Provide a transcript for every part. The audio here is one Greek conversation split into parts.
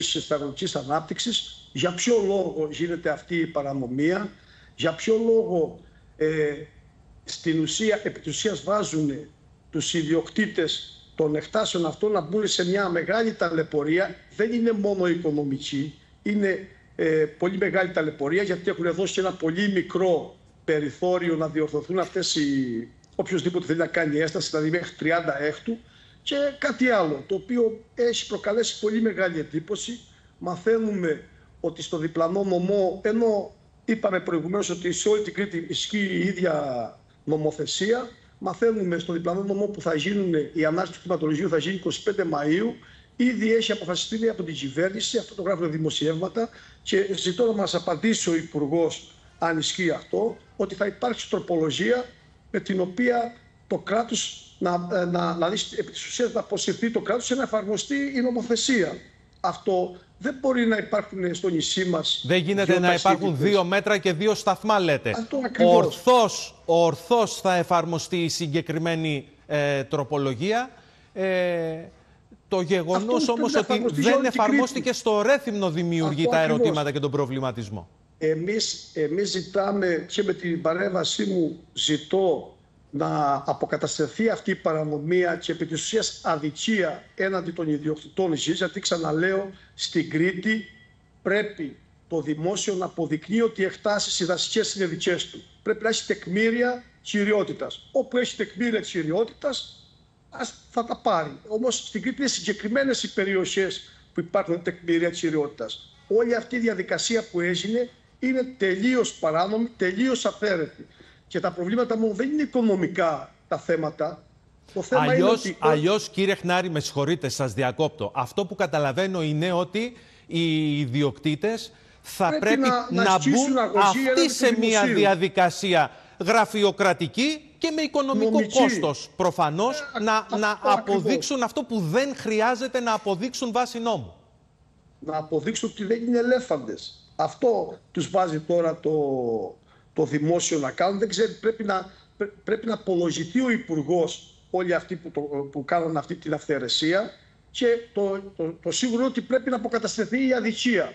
της αγροτικής ανάπτυξης, για ποιο λόγο γίνεται αυτή η παρανομία, για ποιο λόγο επί της ουσίας βάζουν τους ιδιοκτήτες των εκτάσεων αυτών να μπουν σε μια μεγάλη ταλαιπωρία. Δεν είναι μόνο οικονομική, είναι πολύ μεγάλη ταλαιπωρία, γιατί έχουν δώσει ένα πολύ μικρό περιθώριο να διορθωθούν αυτές οποιοσδήποτε θέλει να κάνει έσταση, δηλαδή μέχρι 30 έκτου. Και κάτι άλλο, το οποίο έχει προκαλέσει πολύ μεγάλη εντύπωση. Μαθαίνουμε ότι στο διπλανό νομό, ενώ είπαμε προηγουμένως ότι σε όλη την Κρήτη ισχύει η ίδια νομοθεσία, μαθαίνουμε στο διπλανό νομό που θα γίνουν, η ανάρτηση του κτηματολογίου θα γίνει 25 Μαΐου, ήδη έχει αποφασιστεί από την κυβέρνηση, αυτό το γράφουν δημοσιεύματα, και ζητώ να μας απαντήσει ο Υπουργός, αν ισχύει αυτό, ότι θα υπάρξει τροπολογία με την οποία το κράτος επί της ουσίας να αποσυρθεί το κράτος και να εφαρμοστεί η νομοθεσία. Αυτό δεν μπορεί να υπάρχουν στο νησί μας. Δεν γίνεται να υπάρχουν 2 μέτρα και 2 σταθμά, λέτε. Ορθώς θα εφαρμοστεί η συγκεκριμένη τροπολογία. Το γεγονός όμως ότι δεν εφαρμόστηκε στο Ρέθυμνο δημιουργεί τα ερωτήματα και τον προβληματισμό. Εμείς ζητάμε, και με την παρέμβασή μου ζητώ, να αποκατασταθεί αυτή η παρανομία και επί της ουσίας αδικία έναντι των ιδιοκτητών γης, γιατί ξαναλέω, στην Κρήτη πρέπει το δημόσιο να αποδεικνύει ότι οι εκτάσεις οι δασικές είναι δικές του. Πρέπει να έχει τεκμήρια κυριότητας. Όπου έχει τεκμήρια κυριότητας, θα τα πάρει. Όμως στην Κρήτη είναι συγκεκριμένες οι περιοχές που υπάρχουν τεκμήρια κυριότητας. Όλη αυτή η διαδικασία που έγινε είναι τελείως παράνομη, τελείως αυθαίρετη. Και τα προβλήματα μου δεν είναι οικονομικά τα θέματα. Το θέμα είναι ότι... Αλλιώς, κύριε Χνάρη, με συγχωρείτε, σας διακόπτω. Αυτό που καταλαβαίνω είναι ότι οι ιδιοκτήτες θα πρέπει να μπουν αυτοί σε μια διαδικασία γραφειοκρατική και με οικονομικό κόστος προφανώς να αποδείξουν αυτό που δεν χρειάζεται να αποδείξουν βάσει νόμου. Να αποδείξουν ότι δεν είναι ελέφαντες. Αυτό τους βάζει τώρα το δημόσιο να κάνουν. Δεν ξέρω, πρέπει να απολογηθεί ο Υπουργός, όλοι αυτοί που κάνουν αυτή την αυθαιρεσία, και το σίγουρο είναι ότι πρέπει να αποκατασταθεί η αδικία.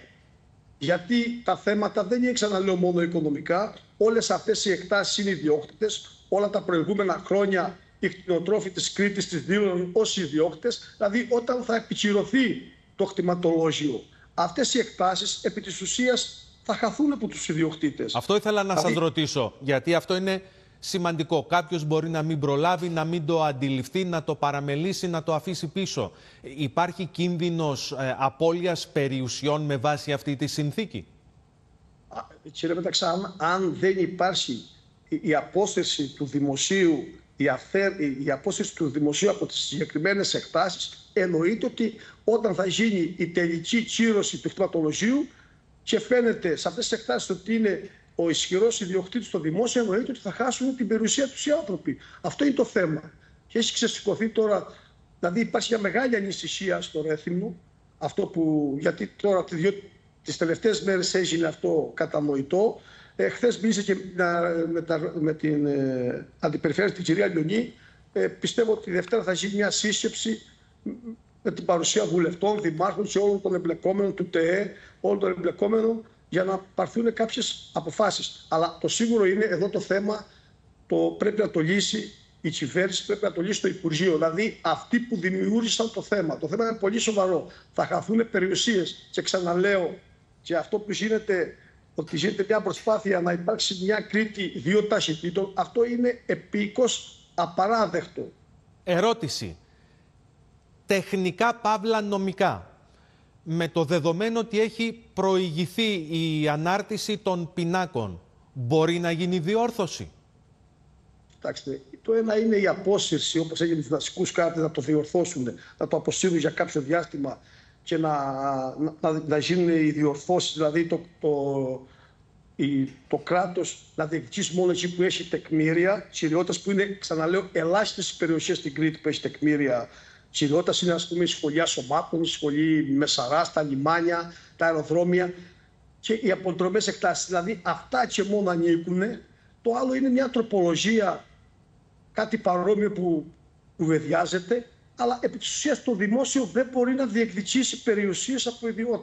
Γιατί τα θέματα δεν είναι, ξαναλέω, μόνο οικονομικά. Όλες αυτές οι εκτάσεις είναι ιδιόκτητες. Όλα τα προηγούμενα χρόνια οι κτηνοτρόφοι της Κρήτης τις δήλωναν ως ιδιόκτητες. Δηλαδή, όταν θα επικυρωθεί το κτηματολόγιο, αυτές οι εκτάσεις επί της ουσίας θα χαθούν από τους ιδιοκτήτες. Αυτό ήθελα να σας ρωτήσω, γιατί αυτό είναι σημαντικό. Κάποιος μπορεί να μην προλάβει, να μην το αντιληφθεί, να το παραμελήσει, να το αφήσει πίσω. Υπάρχει κίνδυνος απώλειας περιουσιών με βάση αυτή τη συνθήκη? Κύριε Μεταξά, αν δεν υπάρχει η απόσυρση του δημοσίου, η απόσυρση του δημοσίου από τις συγκεκριμένες εκτάσεις, εννοείται ότι όταν θα γίνει η τελική κύρωση του κτηματολογίου και φαίνεται σε αυτές τις εκτάσεις ότι είναι ο ισχυρός ιδιοκτήτης στο δημόσιο, εννοείται ότι θα χάσουν την περιουσία τους οι άνθρωποι. Αυτό είναι το θέμα. Και έχει ξεσηκωθεί τώρα, δηλαδή υπάρχει μια μεγάλη ανησυχία στο Ρέθυμνο, γιατί τώρα τις τελευταίες μέρες έγινε αυτό κατανοητό. Χθες μίλησε και με την αντιπεριφέρεια, την κυρία Λιονή. Πιστεύω ότι τη Δευτέρα θα γίνει μια σύσκεψη με την παρουσία βουλευτών, δημάρχων και όλων των εμπλεκόμενων, του ΤΕΕ, όλων των εμπλεκόμενων, για να πάρθουν κάποιες αποφάσεις. Αλλά το σίγουρο είναι εδώ το θέμα, πρέπει να το λύσει η κυβέρνηση, πρέπει να το λύσει το Υπουργείο. Δηλαδή αυτοί που δημιούργησαν το θέμα. Το θέμα είναι πολύ σοβαρό. Θα χαθούν περιουσίες. Και ξαναλέω, και αυτό που γίνεται, ότι γίνεται μια προσπάθεια να υπάρξει μια Κρήτη 2 ταχυτήτων, αυτό είναι επίκως απαράδεκτο. Ερώτηση. Τεχνικά παύλα νομικά, με το δεδομένο ότι έχει προηγηθεί η ανάρτηση των πινάκων, μπορεί να γίνει διόρθωση? Κοιτάξτε, το ένα είναι η απόσυρση, όπως έγινε στους δασικούς κάρτες, να το διορθώσουν, να το αποσύρουν για κάποιο διάστημα και να γίνουν οι διορθώσεις, δηλαδή το κράτος να διεκδικήσει μόνο εκεί που έχει τεκμήρια κυριότητας, που είναι, ξαναλέω, ελάχιστες περιοχές στην Κρήτη που έχει τεκμήρια κυριότητας. Είναι, ας πούμε, η σχολεία Σωμάτων, η σχολή Μεσαράς, τα λιμάνια, τα αεροδρόμια και οι απολυτρωμένες εκτάσεις. Δηλαδή αυτά και μόνο ανήκουν. Το άλλο είναι μια τροπολογία, κάτι παρόμοιο που κουβεντιάζεται, αλλά επί της ουσίας το δημόσιο δεν μπορεί να διεκδικήσει περιουσίες από ιδιώτες.